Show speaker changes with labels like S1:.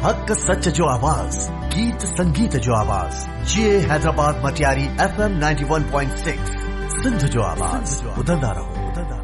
S1: हक सच जो आवाज, गीत संगीत जो आवाज, ये हैदराबाद मटियारी FM 91.6 सिंध जो आवाज, उदंदा रहो।